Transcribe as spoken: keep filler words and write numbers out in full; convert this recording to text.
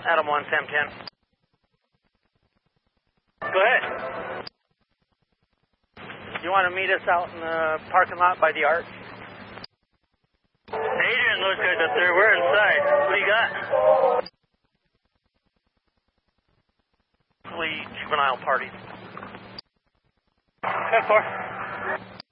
Adam one, Sam ten. Go ahead. You want to meet us out in the parking lot by the arch? Adrian, those guys up there, we're inside. What do you got? Juvenile parties. ten four.